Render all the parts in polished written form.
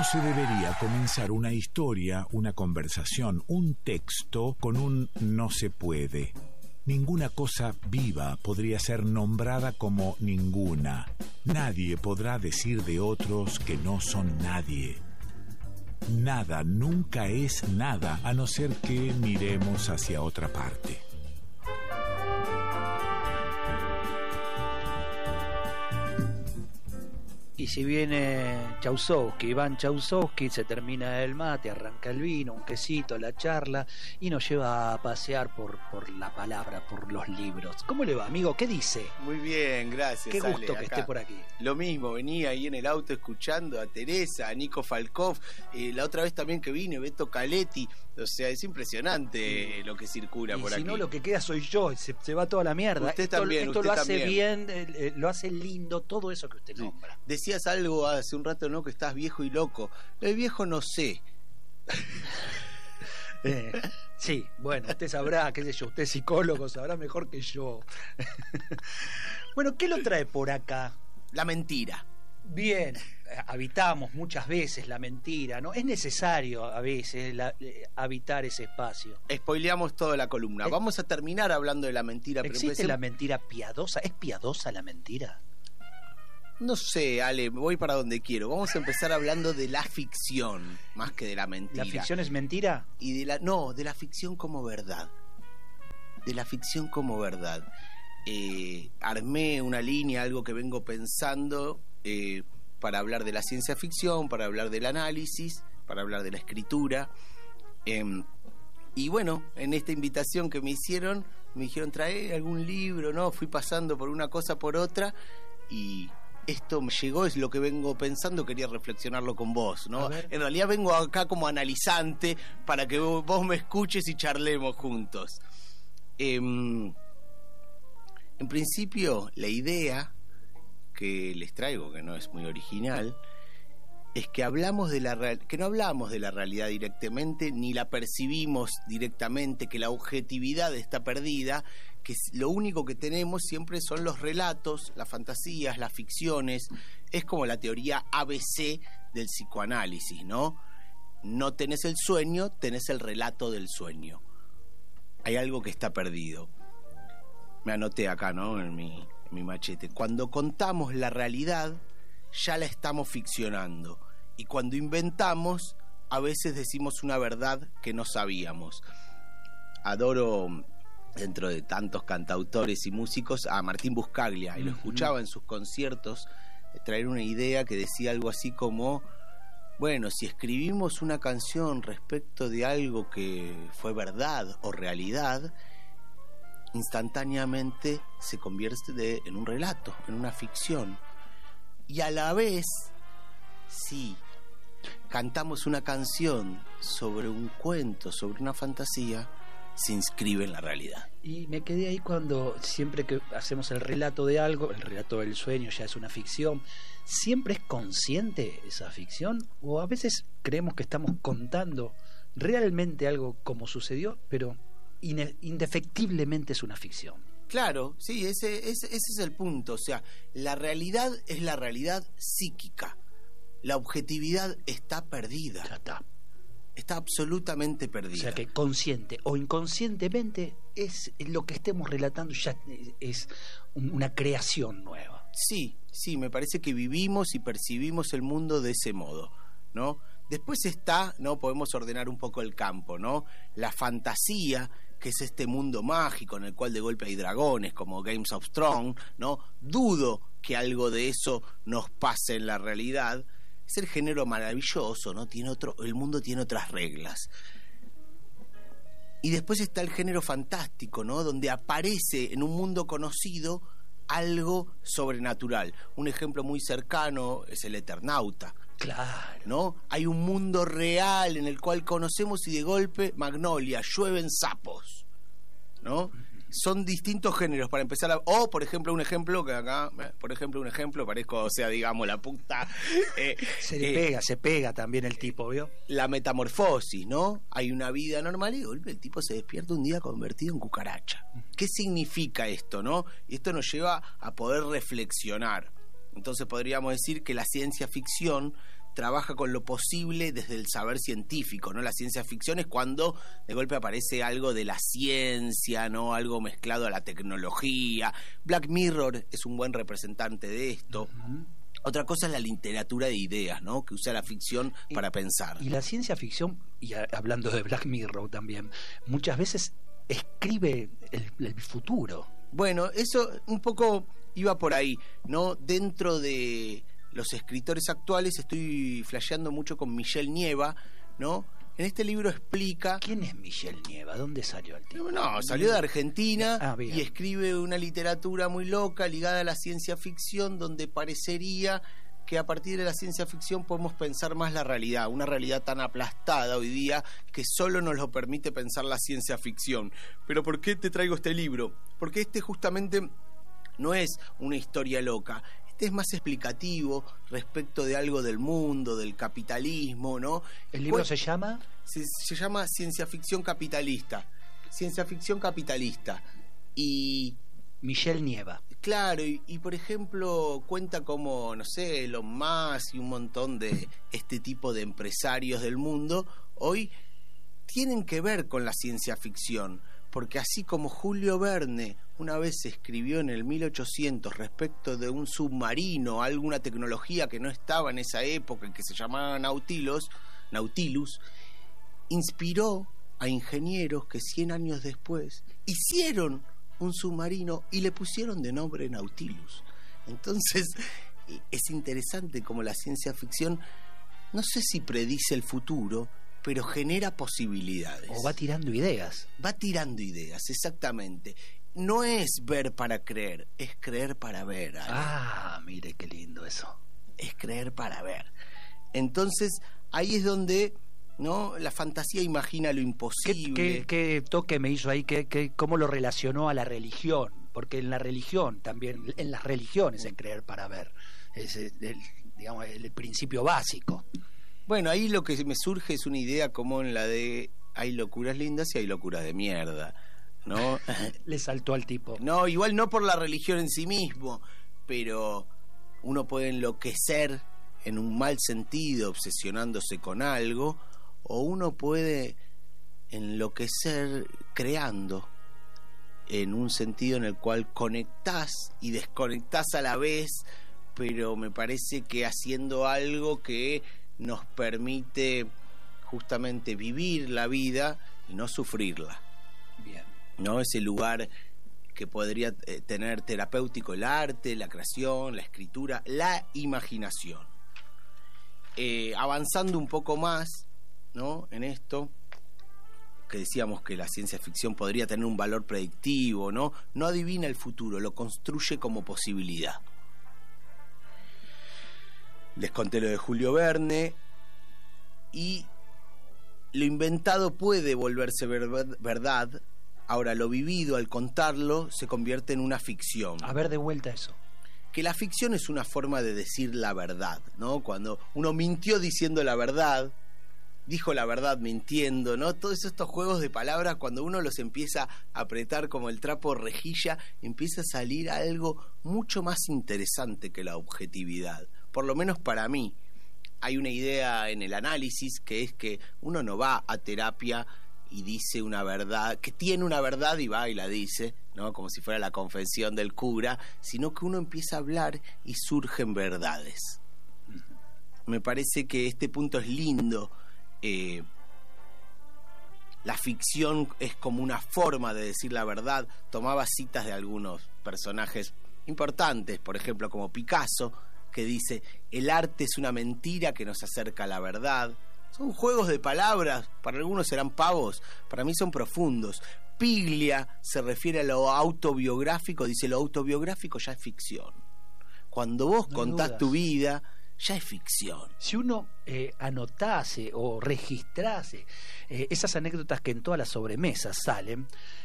se debería comenzar una historia, una conversación, un texto con un no se puede. Ninguna cosa viva podría ser nombrada como ninguna. Nadie podrá decir de otros que no son nadie. Nada nunca es nada, a no ser que miremos hacia otra parte. Y si viene Chausovsky, Iván Chausovsky, se termina el mate, arranca el vino, un quesito, la charla, y nos lleva a pasear por la palabra, por los libros. ¿Cómo le va, amigo? ¿Qué dice? Muy bien, gracias. Qué gusto Ale, que acá. esté por aquí. Lo mismo, venía ahí en el auto escuchando a Teresa, a Nico Falkov, la otra vez también que vine, Beto Caletti. O sea, es impresionante lo que circula y por si aquí. no, lo que queda soy yo, se va toda la mierda. Usted esto también, esto usted lo hace también. bien, lo hace lindo, todo eso que usted Sí. nombra. Decías algo hace un rato, ¿no? Que estás viejo y loco. El viejo no sé. Sí, bueno, usted sabrá, qué sé yo, usted es psicólogo, sabrá mejor que yo. Bueno, ¿qué lo trae por acá? La mentira. Bien, habitamos muchas veces la mentira, ¿no? Es necesario a veces habitar ese espacio. Spoileamos toda la columna. Vamos a terminar hablando de la mentira. Pero ¿Existe la mentira piadosa? ¿Es piadosa la mentira? No sé, Ale, voy para donde quiero. Vamos a empezar hablando de la ficción, más que de la mentira. ¿La ficción es mentira? Y de la ficción como verdad. De la ficción como verdad. Armé una línea, algo que vengo pensando, para hablar de la ciencia ficción, para hablar del análisis, para hablar de la escritura. Y bueno, en esta invitación que me hicieron, me dijeron, trae algún libro, ¿no? Fui pasando por una cosa por otra y esto me llegó, es lo que vengo pensando, quería reflexionarlo con vos, ¿no? En realidad vengo acá como analizante para que vos me escuches y charlemos juntos. En principio, la idea que les traigo, que no es muy original, es que que no hablamos de la realidad directamente, ni la percibimos directamente, que la objetividad está perdida, que lo único que tenemos siempre son los relatos, las fantasías, las ficciones. Es como la teoría ABC del psicoanálisis, ¿no? No tenés el sueño, tenés el relato del sueño. Hay algo que está perdido. Me anoté acá, ¿no? En mi machete. Cuando contamos la realidad, ya la estamos ficcionando. Y cuando inventamos, a veces decimos una verdad que no sabíamos. Adoro, dentro de tantos cantautores y músicos, a Martín Buscaglia, y lo escuchaba en sus conciertos traer una idea que decía algo así como: bueno, si escribimos una canción respecto de algo que fue verdad o realidad, instantáneamente se convierte en un relato, en una ficción. Y a la vez, si cantamos una canción sobre un cuento, sobre una fantasía, se inscribe en la realidad. Y me quedé ahí cuando siempre que hacemos el relato de algo, el relato del sueño ya es una ficción, ¿siempre es consciente esa ficción? ¿O a veces creemos que estamos contando realmente algo como sucedió, pero indefectiblemente es una ficción? Claro, sí, ese es el punto. O sea, la realidad es la realidad psíquica. La objetividad está perdida. Ya está. Está absolutamente perdida. O sea que consciente o inconscientemente es lo que estemos relatando, ya es una creación nueva. Sí, me parece que vivimos y percibimos el mundo de ese modo, ¿no? Después está, ¿no? Podemos ordenar un poco el campo, ¿no? La fantasía, que es este mundo mágico en el cual de golpe hay dragones, como Games of Thrones, ¿no? Dudo que algo de eso nos pase en la realidad. Es el género maravilloso, ¿no? El mundo tiene otras reglas. Y después está el género fantástico, ¿no? Donde aparece en un mundo conocido algo sobrenatural. Un ejemplo muy cercano es el Eternauta. Claro. ¿No? Hay un mundo real en el cual conocemos y de golpe, Magnolia, llueven sapos, ¿no? Son distintos géneros para empezar o por ejemplo un ejemplo que acá, parezco, o sea, digamos la puta se pega también el tipo, ¿vio? La metamorfosis, ¿no? Hay una vida normal y de golpe el tipo se despierta un día convertido en cucaracha. ¿Qué significa esto, no? Y esto nos lleva a poder reflexionar. Entonces podríamos decir que la ciencia ficción trabaja con lo posible desde el saber científico, ¿no? La ciencia ficción es cuando de golpe aparece algo de la ciencia, ¿no? Algo mezclado a la tecnología. Black Mirror es un buen representante de esto. Otra cosa es la literatura de ideas, ¿no? Que usa la ficción para pensar. Y la ciencia ficción, y hablando de Black Mirror también, muchas veces escribe el futuro. Bueno, eso un poco iba por ahí, ¿no? Dentro de los escritores actuales estoy flasheando mucho con Michel Nieva, ¿no? En este libro explica... ¿Quién es Michel Nieva? ¿Dónde salió el tipo? No, salió de Argentina bien. Y escribe una literatura muy loca ligada a la ciencia ficción, donde parecería que a partir de la ciencia ficción podemos pensar más la realidad, una realidad tan aplastada hoy día que solo nos lo permite pensar la ciencia ficción. Pero ¿por qué te traigo este libro? Porque este justamente no es una historia loca. Este es más explicativo respecto de algo del mundo, del capitalismo, ¿no? ¿El libro se llama? Se llama Ciencia Ficción Capitalista. Ciencia Ficción Capitalista. Y... Michel Nieva. Claro, y por ejemplo cuenta como, no sé, Elon Musk y un montón de este tipo de empresarios del mundo hoy tienen que ver con la ciencia ficción. Porque así como Julio Verne una vez escribió en el 1800 respecto de un submarino, alguna tecnología que no estaba en esa época, que se llamaba Nautilus, inspiró a ingenieros que 100 años después hicieron un submarino y le pusieron de nombre Nautilus. Entonces es interesante como la ciencia ficción, no sé si predice el futuro, pero genera posibilidades. O va tirando ideas. Va tirando ideas, exactamente. No es ver para creer, es creer para ver. Ale. Ah, mire qué lindo eso. Es creer para ver. Entonces, ahí es donde, ¿no? La fantasía imagina lo imposible. ¿Qué toque me hizo ahí? ¿Cómo lo relacionó a la religión? Porque en la religión también, en las religiones es creer para ver. Es digamos, el principio básico. Bueno, ahí lo que me surge es una idea como en la de hay locuras lindas y hay locuras de mierda, ¿no? Le saltó al tipo. No, igual no por la religión en sí mismo, pero uno puede enloquecer en un mal sentido, obsesionándose con algo, o uno puede enloquecer creando, en un sentido en el cual conectás y desconectás a la vez, pero me parece que haciendo algo que nos permite justamente vivir la vida y no sufrirla. Bien. ¿No? Ese lugar que podría tener terapéutico el arte, la creación, la escritura, la imaginación. Avanzando un poco más, ¿no? En esto, que decíamos que la ciencia ficción podría tener un valor predictivo, ¿no? No adivina el futuro, lo construye como posibilidad. Les conté lo de Julio Verne, y lo inventado puede volverse verdad. Ahora, lo vivido al contarlo se convierte en una ficción. A ver, de vuelta eso. Que la ficción es una forma de decir la verdad, ¿no? Cuando uno mintió diciendo la verdad, dijo la verdad mintiendo, ¿no? Todos estos juegos de palabras, cuando uno los empieza a apretar como el trapo rejilla, empieza a salir algo mucho más interesante que la objetividad. Por lo menos para mí. Hay una idea en el análisis que es que uno no va a terapia y dice una verdad, que tiene una verdad y va y la dice, ¿no? Como si fuera la confesión del cura, sino que uno empieza a hablar y surgen verdades. Me parece que este punto es lindo. La ficción es como una forma de decir la verdad. Tomaba citas de algunos personajes importantes, por ejemplo, como Picasso, que dice, el arte es una mentira que nos acerca a la verdad. Son juegos de palabras, para algunos serán pavos, para mí son profundos. Piglia se refiere a lo autobiográfico, dice, lo autobiográfico ya es ficción. Cuando vos contás tu vida, ya es ficción. Si uno anotase o registrase esas anécdotas que en todas las sobremesas salen,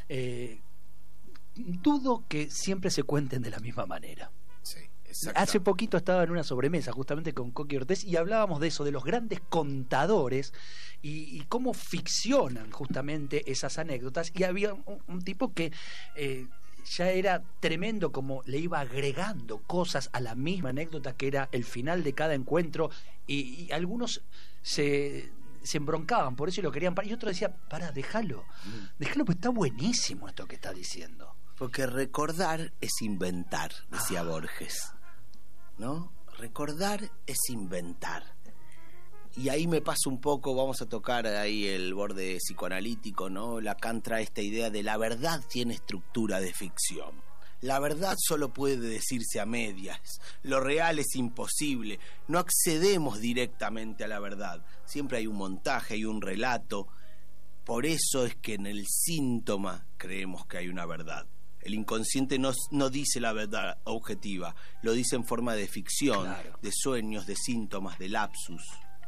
dudo que siempre se cuenten de la misma manera. Sí. Hace poquito estaba en una sobremesa justamente con Coqui Ortiz y hablábamos de eso, de los grandes contadores y cómo ficcionan justamente esas anécdotas, y había un tipo que ya era tremendo como le iba agregando cosas a la misma anécdota que era el final de cada encuentro, y algunos se embroncaban por eso y lo querían parar, y otros decían, para, déjalo, pues está buenísimo esto que está diciendo. Porque recordar es inventar, decía Borges, ¿no? Recordar es inventar. Y ahí me paso un poco, vamos a tocar ahí el borde psicoanalítico, ¿no? Lacan trae esta idea de la verdad tiene estructura de ficción. La verdad solo puede decirse a medias. Lo real es imposible. No accedemos directamente a la verdad. Siempre hay un montaje, hay un relato. Por eso es que en el síntoma creemos que hay una verdad. El inconsciente no dice la verdad objetiva, lo dice en forma de ficción, claro, de sueños, de síntomas, de lapsus.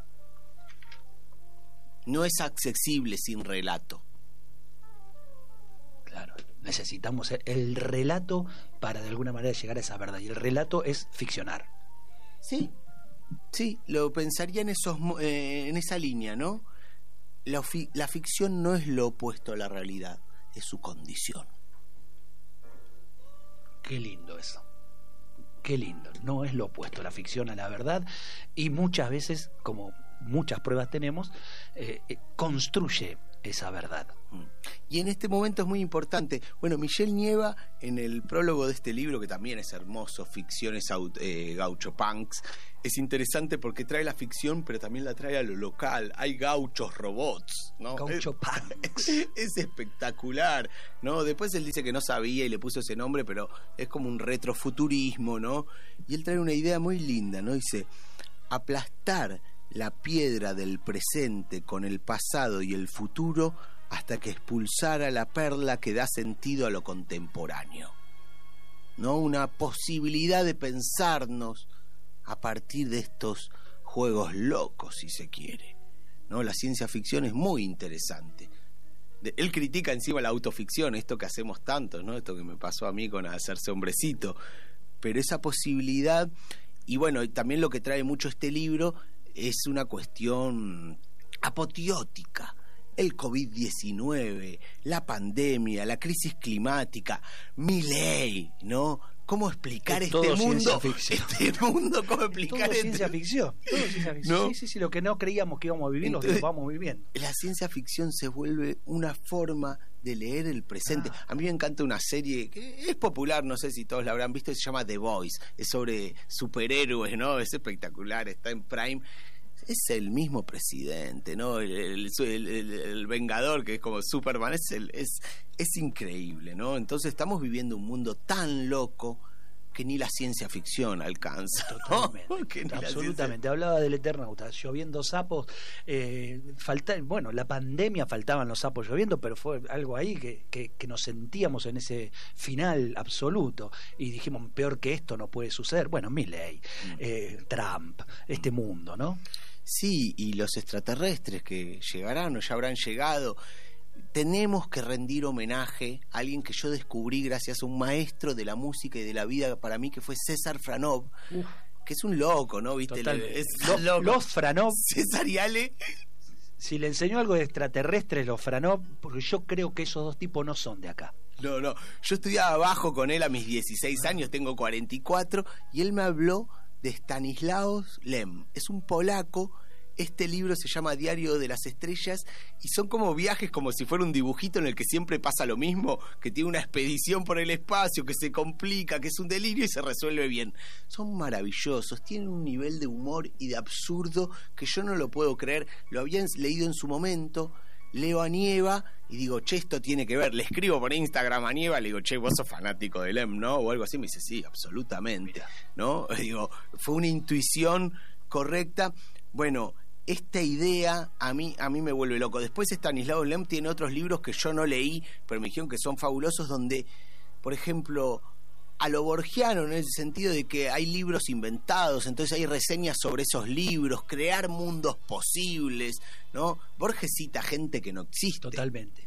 No es accesible sin relato. Claro, necesitamos el relato para de alguna manera llegar a esa verdad, y el relato es ficcionar. Sí, lo pensaría en esa línea, ¿no? La ficción no es lo opuesto a la realidad, es su condición. Qué lindo eso. Qué lindo. No es lo opuesto la ficción a la verdad, y muchas veces, como muchas pruebas tenemos, construye esa verdad. Y en este momento es muy importante. Bueno, Michelle Nieva, en el prólogo de este libro, que también es hermoso, Ficciones Gauchopunks, es interesante porque trae la ficción, pero también la trae a lo local. Hay gauchos robots, ¿no? Gauchopunks. Es espectacular, ¿no? Después él dice que no sabía y le puso ese nombre, pero es como un retrofuturismo, ¿no? Y él trae una idea muy linda, ¿no? Dice, aplastar la piedra del presente con el pasado y el futuro hasta que expulsara la perla que da sentido a lo contemporáneo, ¿no? Una posibilidad de pensarnos a partir de estos juegos locos, si se quiere, ¿no? La ciencia ficción es muy interesante. Él critica encima la autoficción, esto que hacemos tanto, ¿no? Esto que me pasó a mí con hacerse hombrecito, pero esa posibilidad, y bueno, también lo que trae mucho este libro es una cuestión apoteótica. El COVID-19, la pandemia, la crisis climática, Milei, ¿no? ¿Cómo explicar este mundo? ¿Cómo explicar todo ciencia ficción. Todo ciencia ficción. ¿No? Sí, lo que no creíamos que íbamos a vivir, entonces, lo vamos viviendo. La ciencia ficción se vuelve una forma de leer el presente. A mí me encanta una serie que es popular, no sé si todos la habrán visto, se llama The Voice. Es sobre superhéroes, ¿no? Es espectacular, está en Prime. Es el mismo presidente, ¿no? El Vengador, que es como Superman, es increíble, ¿no? Entonces estamos viviendo un mundo tan loco que ni la ciencia ficción alcanza. Totalmente, absolutamente. Hablaba del Eternauta, lloviendo sapos. La pandemia faltaban los sapos lloviendo, pero fue algo ahí que nos sentíamos en ese final absoluto. Y dijimos, peor que esto no puede suceder. Bueno, Milei, Trump, este mundo, ¿no? Sí, y los extraterrestres que llegarán o ya habrán llegado. Tenemos que rendir homenaje a alguien que yo descubrí gracias a un maestro de la música y de la vida para mí, que fue César Franov, que es un loco, ¿no? ¿Viste? Los Franov. César y Ale. Si le enseñó algo de extraterrestres, los Franov, porque yo creo que esos dos tipos no son de acá. No. Yo estudiaba bajo con él a mis 16 años, tengo 44, y él me habló de Stanislaus Lem. Es un polaco. Este libro se llama Diario de las Estrellas y son como viajes, como si fuera un dibujito en el que siempre pasa lo mismo, que tiene una expedición por el espacio, que se complica, que es un delirio y se resuelve bien. Son maravillosos, tienen un nivel de humor y de absurdo que yo no lo puedo creer. Lo habían leído en su momento, leo a Nieva y digo, che, esto tiene que ver. Le escribo por Instagram a Nieva, le digo, che, vos sos fanático de Lem, ¿no? O algo así. Me dice, sí, absolutamente, ¿no? Digo, fue una intuición correcta. Bueno, esta idea a mí me vuelve loco. Después Stanislaw Lem tiene otros libros que yo no leí, pero me dijeron que son fabulosos, donde, por ejemplo, a lo borgiano, en el sentido de que hay libros inventados, entonces hay reseñas sobre esos libros, crear mundos posibles, ¿no? Borges cita gente que no existe. Totalmente.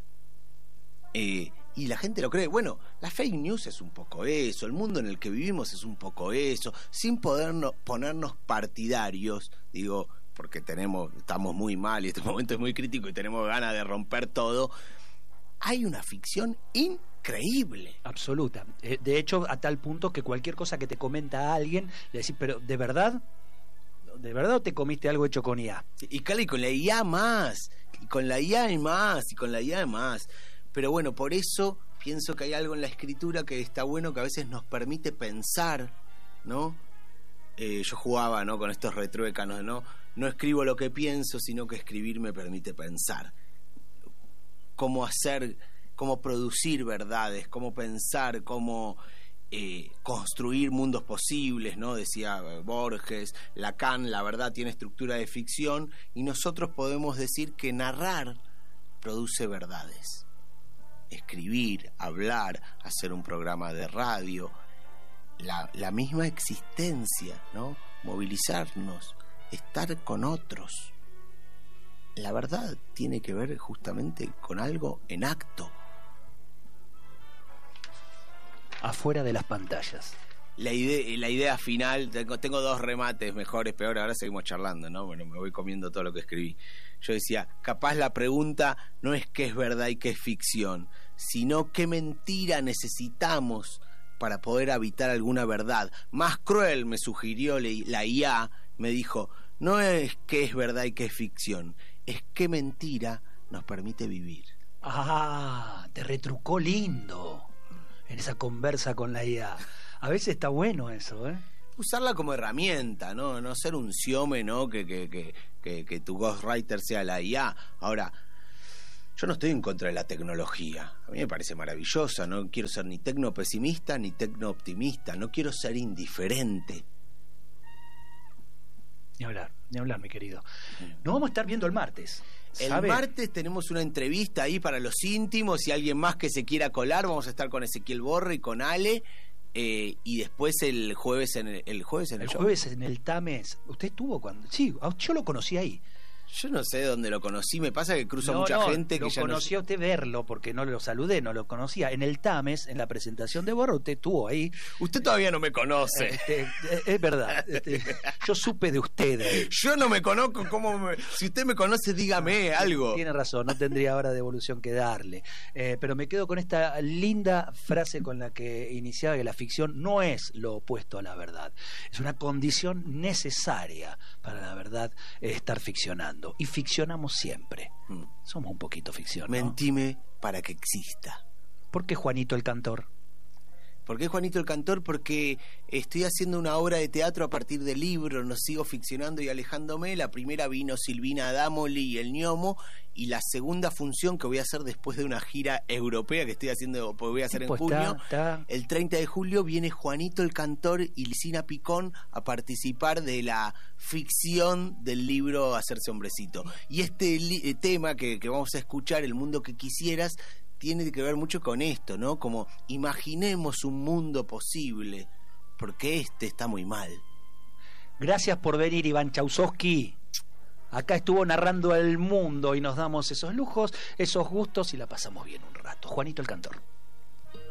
Y la gente lo cree. Bueno, la fake news es un poco eso, el mundo en el que vivimos es un poco eso, sin ponernos partidarios, digo, porque estamos muy mal y este momento es muy crítico y tenemos ganas de romper todo. hay una ficción increíble. Absoluta. De hecho, a tal punto que cualquier cosa que te comenta a alguien, le decís, pero ¿de verdad? ¿De verdad o te comiste algo hecho con IA? Y Cali, con la IA más, y con la IA hay más, y con la IA hay más. Pero bueno, por eso pienso que hay algo en la escritura que está bueno, que a veces nos permite pensar, ¿no? Yo jugaba, ¿no?, con estos retruécanos, ¿no? No escribo lo que pienso, sino que escribir me permite pensar. Cómo hacer, cómo producir verdades, cómo pensar, cómo construir mundos posibles, ¿no? Decía Borges, Lacan, la verdad tiene estructura de ficción, y nosotros podemos decir que narrar produce verdades. Escribir, hablar, hacer un programa de radio, la misma existencia, ¿no? Movilizarnos, estar con otros. La verdad tiene que ver justamente con algo en acto. Afuera de las pantallas. La idea final, tengo dos remates, mejores, peores, ahora seguimos charlando, ¿no? Bueno, me voy comiendo todo lo que escribí. Yo decía, capaz la pregunta no es qué es verdad y qué es ficción, sino qué mentira necesitamos para poder habitar alguna verdad. Más cruel, me sugirió la IA, me dijo, no es qué es verdad y qué es ficción, es qué mentira nos permite vivir. Ah, te retrucó lindo en esa conversa con la IA. A veces está bueno eso, ¿eh? Usarla como herramienta, no ser un siome, ¿no? Que tu ghostwriter sea la IA. Ahora, yo no estoy en contra de la tecnología. A mí me parece maravillosa. No quiero ser ni tecnopesimista ni tecnooptimista. No quiero ser indiferente. Ni hablar, mi querido. Nos vamos a estar viendo el martes. El martes tenemos una entrevista ahí para los íntimos. Si alguien más que se quiera colar, vamos a estar con Ezequiel Borre y con Ale. Y después el jueves en el jueves en el Tames. ¿Usted estuvo cuando? Sí, yo lo conocí ahí. Yo no sé dónde lo conocí, me pasa que cruza mucha gente que ya no... Lo conocí a usted verlo, porque no lo saludé, no lo conocía. En el Tames, en la presentación de Borro, usted estuvo ahí. Usted todavía no me conoce. Es verdad. Yo supe de usted. Yo no me conozco, si usted me conoce, dígame algo. Tiene razón, no tendría ahora devolución que darle. Pero me quedo con esta linda frase con la que iniciaba, que la ficción no es lo opuesto a la verdad. Es una condición necesaria para la verdad estar ficcionando. Y ficcionamos siempre. Somos un poquito ficción, ¿no? Mentime para que exista. ¿Por qué Juanito el Cantor? ¿Por qué Juanito el Cantor? Porque estoy haciendo una obra de teatro a partir del libro, no sigo ficcionando y alejándome. La primera vino Silvina Adamoli y el Ñomo, y la segunda función que voy a hacer después de una gira europea que estoy haciendo, pues voy a hacer en junio, el 30 de julio viene Juanito el Cantor y Lisina Picón a participar de la ficción del libro Hacerse Hombrecito. Y este tema que vamos a escuchar, El mundo que quisieras, tiene que ver mucho con esto, ¿no? Como imaginemos un mundo posible, porque este está muy mal. Gracias por venir, Iván Chausowski. Acá estuvo narrando el mundo y nos damos esos lujos, esos gustos y la pasamos bien un rato. Juanito el Cantor.